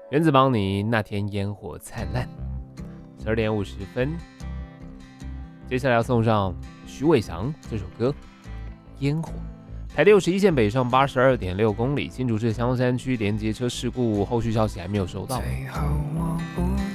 原子邦尼那天烟火灿烂，12点50分。接下来要送上徐伟翔这首歌《烟火》。台61线北上82.6公里，新竹市香山区连接车事故后续消息还没有收到。 最后我不